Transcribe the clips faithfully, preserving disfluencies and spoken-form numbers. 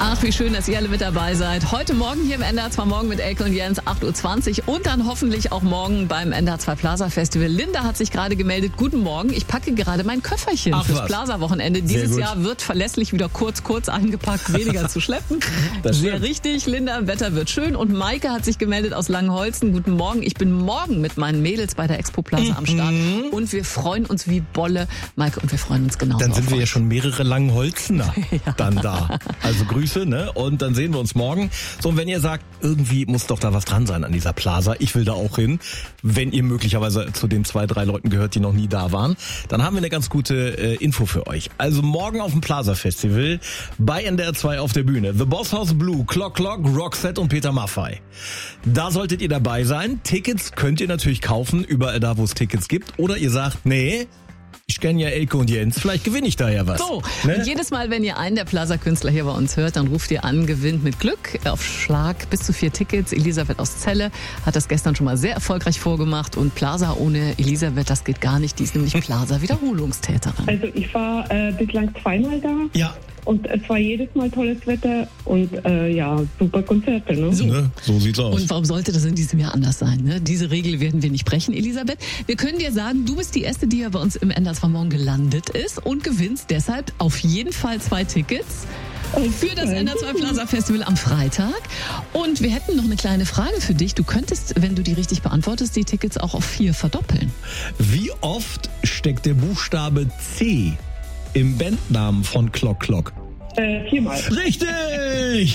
Ach, wie schön, dass ihr alle mit dabei seid. Heute Morgen hier im N D R zwei Morgen mit Elke und Jens, acht Uhr zwanzig und dann hoffentlich auch morgen beim N D R zwei Plaza Festival. Linda hat sich gerade gemeldet. Guten Morgen, ich packe gerade mein Köfferchen Ach, fürs was? Plaza-Wochenende. Dieses Jahr wird verlässlich wieder kurz, kurz eingepackt, weniger zu schleppen. Das Sehr stimmt. richtig, Linda, Wetter wird schön. Und Maike hat sich gemeldet aus Langenholzen. Guten Morgen, ich bin morgen mit meinen Mädels bei der Expo Plaza am Start. Und wir freuen uns wie Bolle. Maike, und wir freuen uns genauso. Dann sind auf wir ja euch. schon mehrere Langenholzener dann da. Also Grüße, ne? Und dann sehen wir uns morgen. So, und wenn ihr sagt, irgendwie muss doch da was dran sein an dieser Plaza, ich will da auch hin, wenn ihr möglicherweise zu den zwei, drei Leuten gehört, die noch nie da waren, dann haben wir eine ganz gute äh, Info für euch. Also morgen auf dem Plaza Festival bei N D R zwei auf der Bühne. The Boss House Blue, Clock Clock, Roxette und Peter Maffay. Da solltet ihr dabei sein. Tickets könnt ihr natürlich kaufen, überall da, wo es Tickets gibt. Oder ihr sagt, nee, ich kenne ja Elke und Jens, vielleicht gewinne ich da ja was. So, Ne? und jedes Mal, wenn ihr einen der Plaza-Künstler hier bei uns hört, dann ruft ihr an, gewinnt mit Glück auf Schlag bis zu vier Tickets. Elisabeth aus Celle hat das gestern schon mal sehr erfolgreich vorgemacht und Plaza ohne Elisabeth, das geht gar nicht. Die ist nämlich Plaza-Wiederholungstäterin. Also ich war äh, bislang zweimal da Ja, und es war jedes Mal tolles Wetter und äh, ja, super Konzerte. Ne? so, ne? So sieht's aus. Und warum sollte das in diesem Jahr anders sein? Ne? Diese Regel werden wir nicht brechen, Elisabeth. Wir können dir sagen, du bist die Erste, die ja bei uns im N D R zwei Morgen gelandet ist und gewinnst deshalb auf jeden Fall zwei Tickets für das N D R zwei Plaza Festival am Freitag. Und wir hätten noch eine kleine Frage für dich. Du könntest, wenn du die richtig beantwortest, die Tickets auch auf vier verdoppeln. Wie oft steckt der Buchstabe C im Bandnamen von Clock Clock? Äh, viermal. Richtig!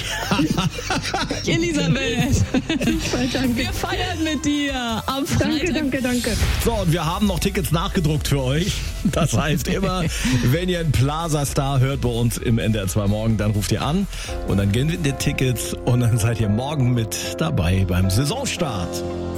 Elisabeth, Danke, wir feiern mit dir am Freitag. danke, danke, danke. So, und wir haben noch Tickets nachgedruckt für euch. Das heißt immer, wenn ihr einen Plaza-Star hört bei uns im N D R zwei Morgen, dann ruft ihr an und dann gewinnt ihr Tickets und dann seid ihr morgen mit dabei beim Saisonstart.